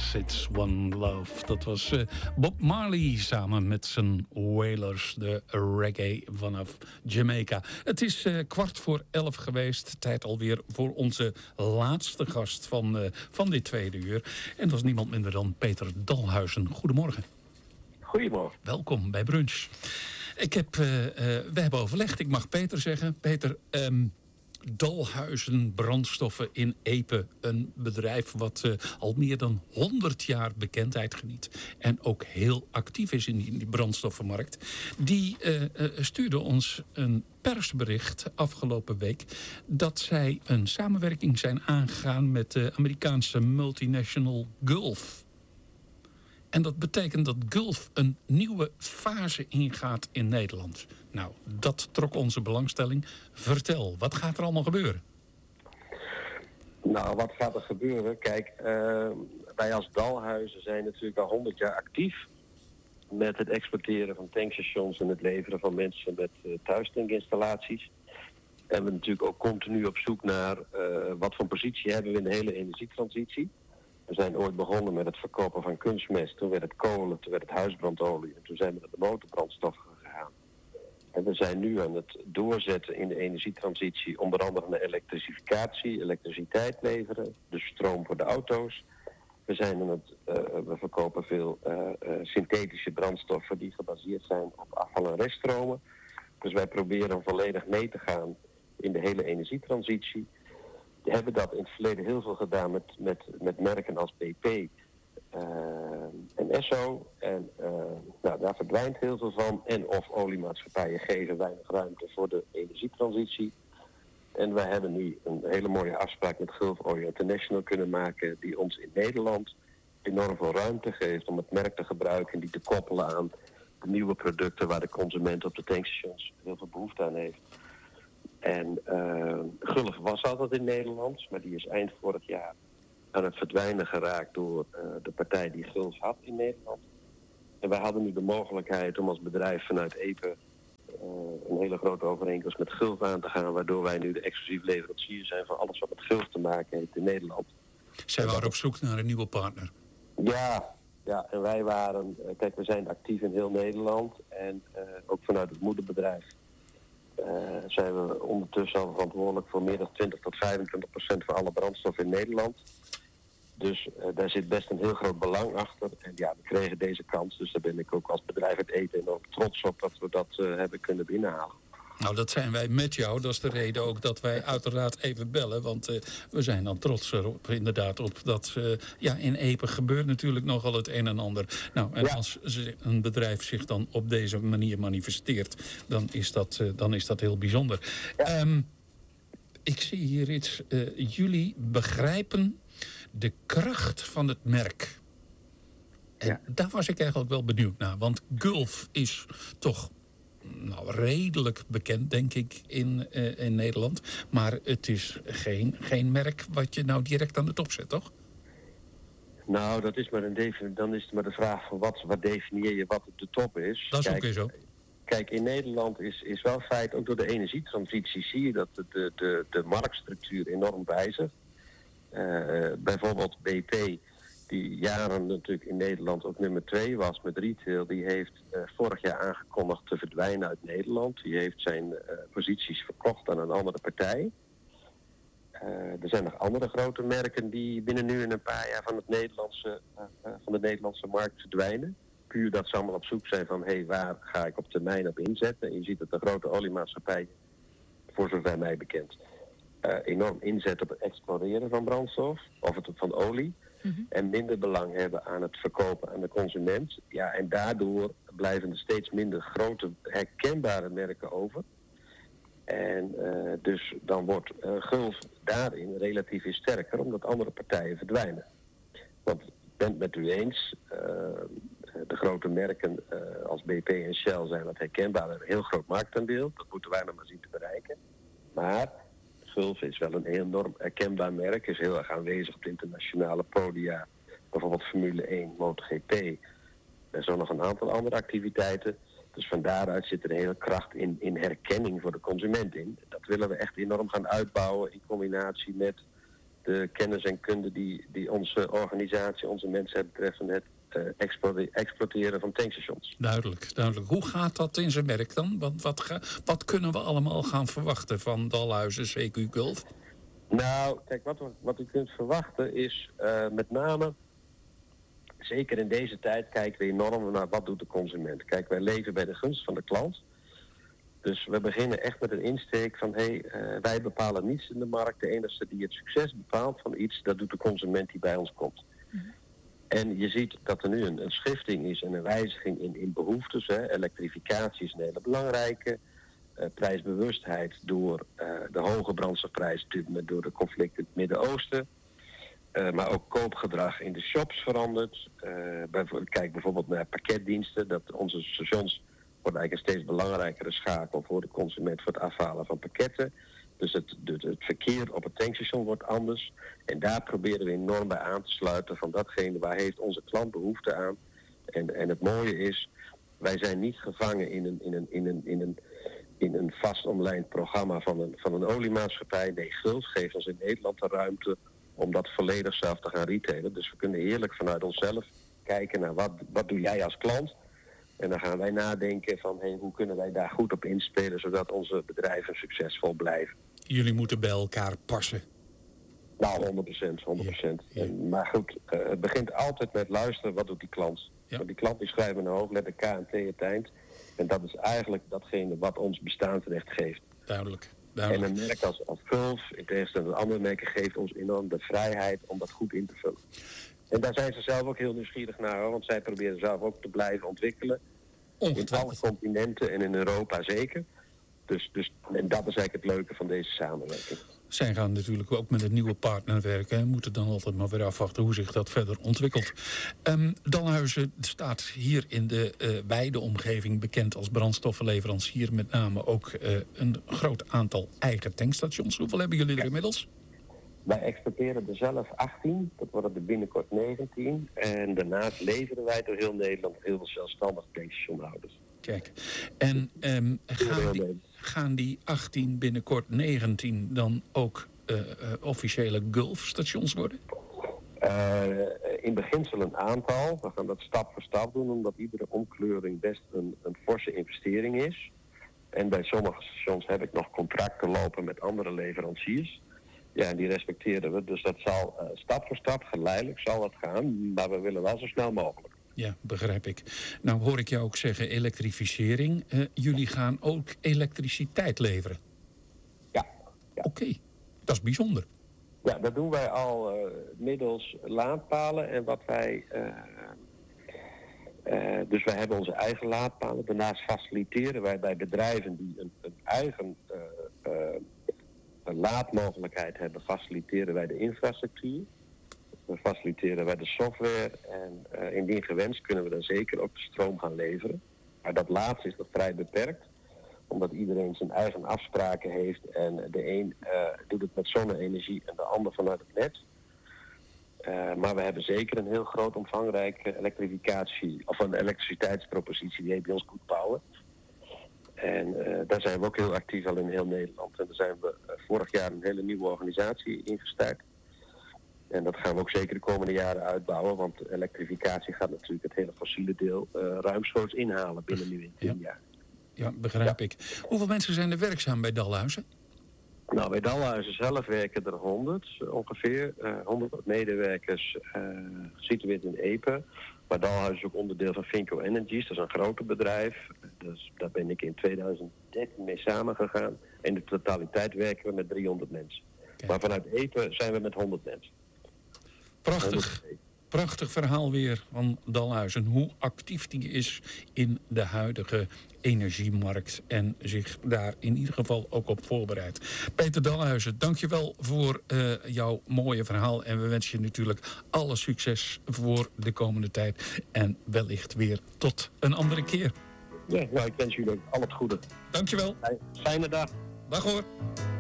Yes, it's one love. Dat was Bob Marley samen met zijn Wailers, de reggae vanaf Jamaica. Het is 11:15 geweest. Tijd alweer voor onze laatste gast van dit tweede uur. En dat is niemand minder dan Peter Dalhuizen. Goedemorgen. Goedemorgen. Welkom bij Brunch. We hebben overlegd. Ik mag Peter zeggen. Peter, Dalhuizen Brandstoffen in Epe. Een bedrijf wat al meer dan 100 jaar bekendheid geniet. En ook heel actief is in die brandstoffenmarkt. Die stuurde ons een persbericht afgelopen week dat zij een samenwerking zijn aangegaan met de Amerikaanse multinational Gulf. En dat betekent dat Gulf een nieuwe fase ingaat in Nederland. Nou, dat trok onze belangstelling. Vertel, wat gaat er allemaal gebeuren? Nou, wat gaat er gebeuren? Kijk, wij als Dalhuizen zijn natuurlijk al 100 jaar actief met het exporteren van tankstations en het leveren van mensen met thuistankinstallaties. En we natuurlijk ook continu op zoek naar wat voor positie hebben we in de hele energietransitie. We zijn ooit begonnen met het verkopen van kunstmest. Toen werd het kolen, toen werd het huisbrandolie. En toen zijn we naar de motorbrandstoffen gegaan. En we zijn nu aan het doorzetten in de energietransitie. Onder andere naar elektrificatie, elektriciteit leveren. Dus stroom voor de auto's. We verkopen veel synthetische brandstoffen die gebaseerd zijn op afval- en reststromen. Dus wij proberen volledig mee te gaan in de hele energietransitie. We hebben dat in het verleden heel veel gedaan met merken als BP en Esso. En daar verdwijnt heel veel van. En of oliemaatschappijen geven weinig ruimte voor de energietransitie. En wij hebben nu een hele mooie afspraak met Gulf Oil International kunnen maken, die ons in Nederland enorm veel ruimte geeft om het merk te gebruiken en die te koppelen aan de nieuwe producten waar de consument op de tankstations heel veel behoefte aan heeft. En Gulf was altijd in Nederland, maar die is eind vorig jaar aan het verdwijnen geraakt door de partij die Gulf had in Nederland. En wij hadden nu de mogelijkheid om als bedrijf vanuit Epe een hele grote overeenkomst met Gulf aan te gaan, waardoor wij nu de exclusief leverancier zijn van alles wat met Gulf te maken heeft in Nederland. Zij waren op zoek naar een nieuwe partner. Ja, en wij waren, kijk, we zijn actief in heel Nederland en ook vanuit het moederbedrijf. Zijn we ondertussen al verantwoordelijk voor meer dan 20 tot 25% van alle brandstof in Nederland. Dus daar zit best een heel groot belang achter. En ja, we kregen deze kans. Dus daar ben ik ook als bedrijf het eten en ook trots op dat we dat hebben kunnen binnenhalen. Nou, dat zijn wij met jou. Dat is de reden ook dat wij uiteraard even bellen. Want we zijn dan trots erop, inderdaad, op dat in Epe gebeurt natuurlijk nogal het een en ander. Nou, en als een bedrijf zich dan op deze manier manifesteert, dan is dat heel bijzonder. Ja. Ik zie hier iets. Jullie begrijpen de kracht van het merk. En daar was ik eigenlijk wel benieuwd naar. Want Gulf is toch redelijk bekend, denk ik, in Nederland. Maar het is geen merk wat je nou direct aan de top zet, toch? Nou, dat is dan is het maar de vraag van wat definieer je wat de top is. Dat is ook weer zo. Kijk, in Nederland is wel feit, ook door de energietransitie zie je dat de marktstructuur enorm wijzigt. Bijvoorbeeld BP, die jaren natuurlijk in Nederland ook nummer 2 was met retail, die heeft vorig jaar aangekondigd te verdwijnen uit Nederland. Die heeft zijn posities verkocht aan een andere partij. Er zijn nog andere grote merken die binnen nu in een paar jaar van de Nederlandse markt verdwijnen. Puur dat ze allemaal op zoek zijn van, waar ga ik op termijn op inzetten? En je ziet dat de grote oliemaatschappijen, voor zover mij bekend, enorm inzetten op het exploreren van brandstof, of van olie. Mm-hmm. En minder belang hebben aan het verkopen aan de consument. Ja, en daardoor blijven er steeds minder grote herkenbare merken over. En dus dan wordt Gulf daarin relatief weer sterker, omdat andere partijen verdwijnen. Want ik ben het met u eens, de grote merken als BP en Shell zijn wat herkenbaar. Een heel groot marktaandeel, dat moeten wij nog maar zien te bereiken. Maar Gulf is wel een enorm herkenbaar merk, is heel erg aanwezig op de internationale podia. Bijvoorbeeld Formule 1, MotoGP. Er zijn nog een aantal andere activiteiten. Dus van daaruit zit er een hele kracht in herkenning voor de consument in. Dat willen we echt enorm gaan uitbouwen in combinatie met de kennis en kunde die onze organisatie, onze mensen hebben betreffende het exploiteren van tankstations. Duidelijk. Hoe gaat dat in zijn werk dan? Wat kunnen we allemaal gaan verwachten van Dalhuizen CQ Gulf? Nou, kijk, wat u kunt verwachten is met name, zeker in deze tijd, kijken we enorm naar wat doet de consument. Kijk, wij leven bij de gunst van de klant. Dus we beginnen echt met een insteek van, wij bepalen niets in de markt. De enige die het succes bepaalt van iets, dat doet de consument die bij ons komt. Mm-hmm. En je ziet dat er nu een schifting is en een wijziging in behoeftes. Elektrificatie is een hele belangrijke. Prijsbewustheid door de hoge brandstofprijs, door de conflicten in het Midden-Oosten. Maar ook koopgedrag in de shops verandert. Kijk bijvoorbeeld naar pakketdiensten. Dat onze stations worden eigenlijk een steeds belangrijkere schakel voor de consument voor het afhalen van pakketten. Dus het verkeer op het tankstation wordt anders. En daar proberen we enorm bij aan te sluiten van datgene waar heeft onze klant behoefte aan. En het mooie is, wij zijn niet gevangen in een vast omlijnd programma van een oliemaatschappij. Nee, Gulf geeft ons in Nederland de ruimte om dat volledig zelf te gaan retailen. Dus we kunnen heerlijk vanuit onszelf kijken naar wat doe jij als klant. En dan gaan wij nadenken van hoe kunnen wij daar goed op inspelen, zodat onze bedrijven succesvol blijven. Jullie moeten bij elkaar passen. Nou, 100%. Ja. Maar goed, het begint altijd met luisteren, wat doet die klant? Ja. Want die klant die schrijft met een hoofdletter K en T het eind. En dat is eigenlijk datgene wat ons bestaansrecht geeft. Duidelijk. En een merk als Gulf, in tegenstelling tot andere merken, geeft ons enorm de vrijheid om dat goed in te vullen. En daar zijn ze zelf ook heel nieuwsgierig naar, want zij proberen zelf ook te blijven ontwikkelen. In alle continenten en in Europa zeker. Dus, en dat is eigenlijk het leuke van deze samenwerking. Zij gaan natuurlijk ook met een nieuwe partner werken en moeten dan altijd maar weer afwachten hoe zich dat verder ontwikkelt. Dalhuizen staat hier in de wijde omgeving bekend als brandstoffenleverancier. Met name ook een groot aantal eigen tankstations. Hoeveel hebben jullie er inmiddels? Wij exporteren er zelf 18, dat worden er binnenkort 19. En daarnaast leveren wij door heel Nederland heel veel zelfstandige tankstationhouders. Kijk, en gaan die 18 binnenkort 19 dan ook officiële Gulf-stations worden? In beginsel een aantal. We gaan dat stap voor stap doen, omdat iedere omkleuring best een forse investering is. En bij sommige stations heb ik nog contracten lopen met andere leveranciers. Ja, en die respecteren we. Dus dat zal stap voor stap, geleidelijk zal dat gaan. Maar we willen wel zo snel mogelijk. Ja, begrijp ik. Nou hoor ik jou ook zeggen elektrificering. Jullie gaan ook elektriciteit leveren? Ja. Oké, dat is bijzonder. Ja, dat doen wij al middels laadpalen. En wat wij... dus wij hebben onze eigen laadpalen. Daarnaast faciliteren wij bij bedrijven die een eigen laadmogelijkheid hebben, faciliteren wij de infrastructuur. We faciliteren wij de software en indien gewenst kunnen we dan zeker ook de stroom gaan leveren. Maar dat laatste is nog vrij beperkt, omdat iedereen zijn eigen afspraken heeft en de een doet het met zonne-energie en de ander vanuit het net. Maar we hebben zeker een heel groot omvangrijke elektrificatie of een elektriciteitspropositie die bij ons goed bouwen. En daar zijn we ook heel actief al in heel Nederland. En daar zijn we vorig jaar een hele nieuwe organisatie ingestart. En dat gaan we ook zeker de komende jaren uitbouwen. Want elektrificatie gaat natuurlijk het hele fossiele deel ruimschoots inhalen binnen nu in 10 jaar. Ja, begrijp ik. Hoeveel mensen zijn er werkzaam bij Dalhuizen? Nou, bij Dalhuizen zelf werken er 100 ongeveer. 100 medewerkers gesitueerd in Epe. Maar Dalhuizen is ook onderdeel van Finco Energies. Dat is een groter bedrijf. Dus daar ben ik in 2013 mee samengegaan. In de totaliteit werken we met 300 mensen. Kijk. Maar vanuit Epe zijn we met 100 mensen. Prachtig. Prachtig verhaal weer van Dalhuizen. Hoe actief die is in de huidige energiemarkt. En zich daar in ieder geval ook op voorbereidt. Peter Dalhuizen, dankjewel voor jouw mooie verhaal. En we wensen je natuurlijk alle succes voor de komende tijd. En wellicht weer tot een andere keer. Ja, nou, ik wens jullie al het goede. Dankjewel. Fijne dag. Dag hoor.